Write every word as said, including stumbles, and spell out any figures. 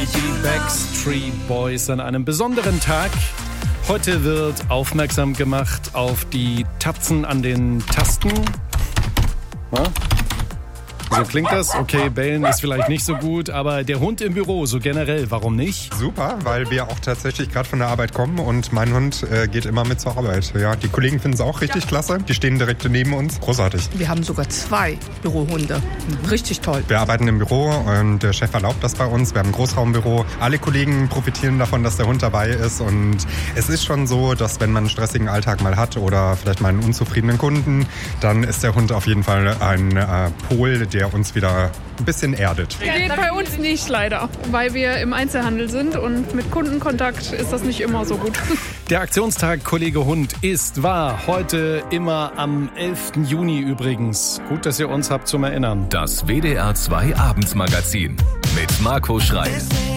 Die Backstreet Boys an einem besonderen Tag. Heute wird aufmerksam gemacht auf die Tatzen an den Tasten. Ja? So klingt das. Okay, bellen ist vielleicht nicht so gut, aber der Hund im Büro, so generell, warum nicht? Super, weil wir auch tatsächlich gerade von der Arbeit kommen und mein Hund äh, geht immer mit zur Arbeit. Ja, die Kollegen finden es auch richtig ja. klasse. Die stehen direkt neben uns. Großartig. Wir haben sogar zwei Bürohunde. Richtig toll. Wir arbeiten im Büro und der Chef erlaubt das bei uns. Wir haben ein Großraumbüro. Alle Kollegen profitieren davon, dass der Hund dabei ist. Und es ist schon so, dass wenn man einen stressigen Alltag mal hat oder vielleicht mal einen unzufriedenen Kunden, dann ist der Hund auf jeden Fall ein äh, Pol, der uns wieder ein bisschen erdet. Geht bei uns nicht leider, weil wir im Einzelhandel sind und mit Kundenkontakt ist das nicht immer so gut. Der Aktionstag Kollege Hund ist, war heute immer am elften Juni übrigens. Gut, dass ihr uns habt zum Erinnern. Das W D R zwei Abendsmagazin mit Marco Schreil.